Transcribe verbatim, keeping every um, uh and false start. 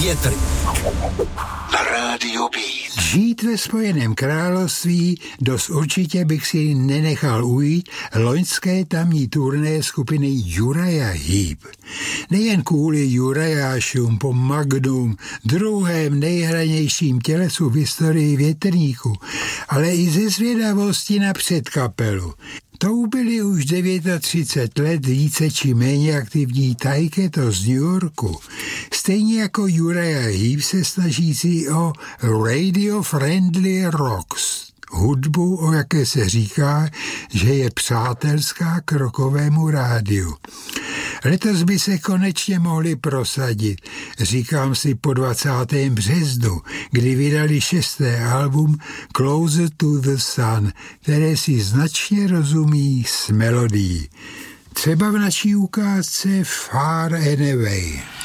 Větry na rádiu Beat. Žít ve Spojeném království dost určitě bych si nenechal ujít loňské tamní turné skupiny Uriah Heep. Nejen kvůli Uriahům po Magnum, druhém nejhranějším tělesu v historii větrníku, ale i ze zvědavosti na předkapelu. To byli už třicet devět let více či méně aktivní Taiketo z New Yorku. Stejně jako Uriah Heep se snažící o radio-friendly rocks. Hudbu, o jaké se říká, že je přátelská k rockovému rádiu. Letos by se konečně mohli prosadit, říkám si po dvacátém březnu, kdy vydali šesté album Closer to the Sun, které si značně rozumí s melodií. Třeba v naší ukázce Far and Away.